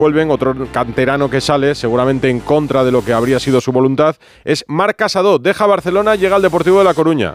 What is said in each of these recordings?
vuelven, otro canterano que sale, seguramente en contra de lo que habría sido su voluntad, es Marc Casadó. Deja Barcelona, llega al Deportivo de La Coruña.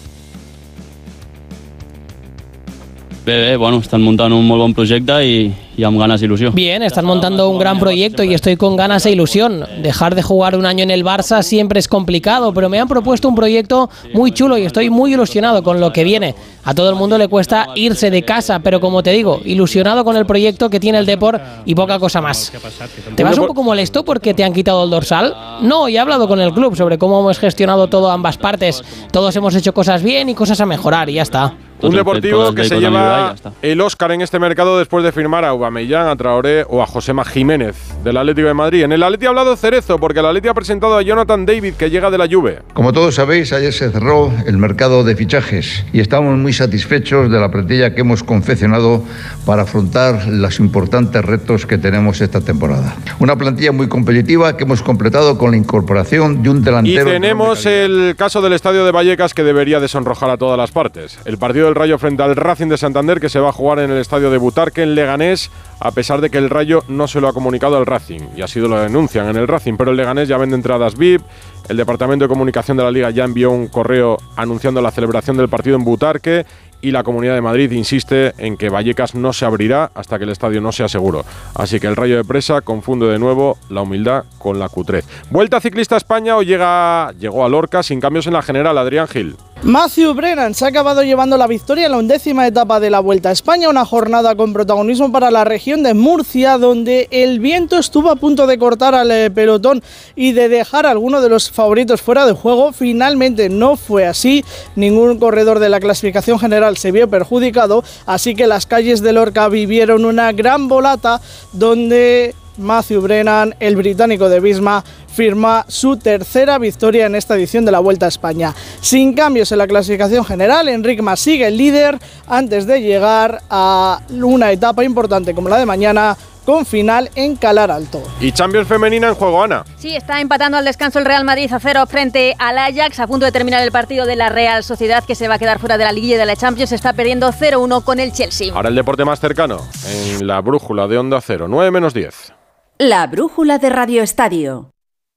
Bé, bueno, estan muntant un molt bon projecte y amb ganas e ilusión. Bien, están montando un gran proyecto y estoy con ganas e ilusión. Dejar de jugar un año en el Barça siempre es complicado, pero me han propuesto un proyecto muy chulo y estoy muy ilusionado con lo que viene. A todo el mundo le cuesta irse de casa, pero como te digo, ilusionado con el proyecto que tiene el Depor y poca cosa más. ¿Te vas un poco molesto porque te han quitado el dorsal? No, y he hablado con el club sobre cómo hemos gestionado todo a ambas partes. Todos hemos hecho cosas bien y cosas a mejorar y ya está. Un Deportivo que se lleva el Óscar en este mercado después de firmar a Aubameyang, a Traoré o a Josema Jiménez del Atlético de Madrid. En el Atleti ha hablado Cerezo porque el Atleti ha presentado a Jonathan David, que llega de la Juve. Como todos sabéis, ayer se cerró el mercado de fichajes y estamos muy satisfechos de la plantilla que hemos confeccionado para afrontar los importantes retos que tenemos esta temporada. Una plantilla muy competitiva que hemos completado con la incorporación de un delantero. Y tenemos el caso del estadio de Vallecas, que debería de sonrojar a todas las partes. El partido del Rayo frente al Racing de Santander, que se va a jugar en el estadio de Butarque, en Leganés, a pesar de que el Rayo no se lo ha comunicado al Racing, y así lo denuncian en el Racing, pero el Leganés ya vende entradas VIP. El Departamento de Comunicación de la Liga ya envió un correo anunciando la celebración del partido en Butarque, y la Comunidad de Madrid insiste en que Vallecas no se abrirá hasta que el estadio no sea seguro. Así que el Rayo de Presa confunde de nuevo la humildad con la cutrez. Vuelta Ciclista a España, hoy llegó a Lorca sin cambios en la general. Adrián Gil. Matthew Brennan se ha acabado llevando la victoria en la 11ª etapa de la Vuelta a España, una jornada con protagonismo para la región de Murcia, donde el viento estuvo a punto de cortar al pelotón y de dejar a alguno de los favoritos fuera de juego. Finalmente no fue así, ningún corredor de la clasificación general se vio perjudicado, así que las calles de Lorca vivieron una gran volata donde Matthew Brennan, el británico de Visma, firma su tercera victoria en esta edición de la Vuelta a España. Sin cambios en la clasificación general, Enric Mas sigue el líder antes de llegar a una etapa importante como la de mañana, con final en Calar Alto. Y Champions femenina en juego, Ana. Sí, está empatando al descanso el Real Madrid a 0 frente al Ajax, a punto de terminar el partido de la Real Sociedad, que se va a quedar fuera de la liguilla de la Champions. Está perdiendo 0-1 con el Chelsea. Ahora el deporte más cercano, en la brújula de Onda Cero, 9 menos 10. La brújula de Radio Estadio.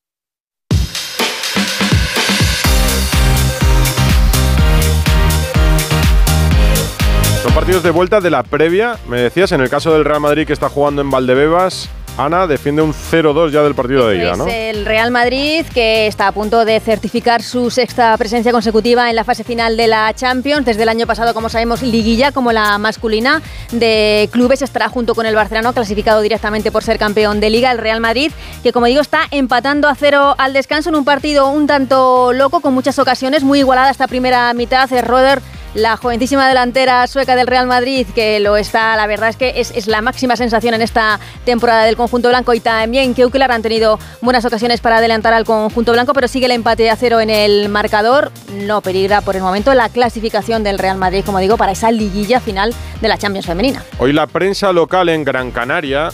Son partidos de vuelta de la previa, me decías, en el caso del Real Madrid, que está jugando en Valdebebas. Ana defiende un 0-2 ya del partido de ida, ¿no? Es el Real Madrid, que está a punto de certificar su sexta presencia consecutiva en la fase final de la Champions. Desde el año pasado, como sabemos, liguilla como la masculina de clubes, estará junto con el Barcelona, clasificado directamente por ser campeón de Liga. El Real Madrid, que como digo, está empatando a 0 al descanso en un partido un tanto loco, con muchas ocasiones, muy igualada esta primera mitad. Röder, la jovencísima delantera sueca del Real Madrid, que lo está, la verdad es que es la máxima sensación en esta temporada del conjunto blanco, y también Keukler han tenido buenas ocasiones para adelantar al conjunto blanco, pero sigue el empate a 0 en el marcador. No peligra por el momento la clasificación del Real Madrid, como digo, para esa liguilla final de la Champions femenina. Hoy la prensa local en Gran Canaria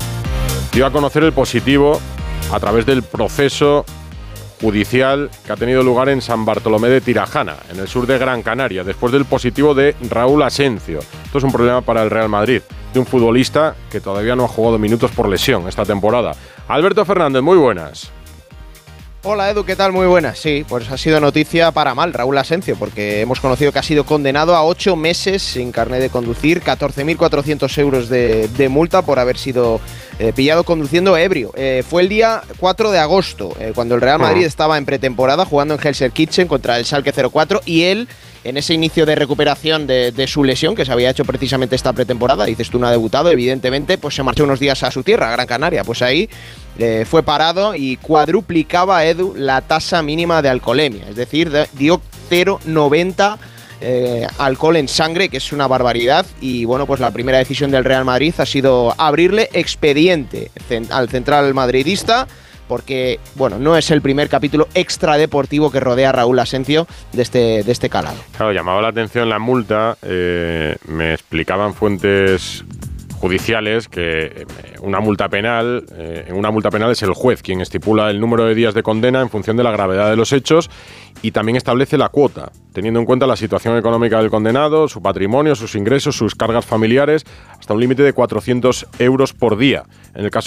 dio a conocer el positivo a través del proceso judicial que ha tenido lugar en San Bartolomé de Tirajana, en el sur de Gran Canaria, después del positivo de Raúl Asencio. Esto es un problema para el Real Madrid, de un futbolista que todavía no ha jugado minutos por lesión esta temporada. Alberto Fernández, muy buenas. Hola Edu, ¿qué tal? Muy buenas. Sí, pues ha sido noticia para mal Raúl Asencio, porque hemos conocido que ha sido condenado a 8 meses sin carnet de conducir, 14.400 euros de multa por haber sido pillado conduciendo ebrio. Fue el día 4 de agosto, cuando el Real Madrid estaba en pretemporada jugando en Gelsenkirchen contra el Schalke 04, y él, en ese inicio de recuperación de su lesión, que se había hecho precisamente esta pretemporada, dices tú, no ha debutado, evidentemente, pues se marchó unos días a su tierra, a Gran Canaria. Pues ahí fue parado y cuadruplicaba, Edu, la tasa mínima de alcoholemia, es decir, dio 0,90 alcohol en sangre, que es una barbaridad. Y bueno, pues la primera decisión del Real Madrid ha sido abrirle expediente al central madridista, porque, bueno, no es el primer capítulo extradeportivo que rodea a Raúl Asencio de este calado. Claro, llamaba la atención la multa. Me explicaban fuentes judiciales que una multa penal es el juez quien estipula el número de días de condena en función de la gravedad de los hechos, y también establece la cuota, teniendo en cuenta la situación económica del condenado, su patrimonio, sus ingresos, sus cargas familiares, hasta un límite de 400 euros por día. En el caso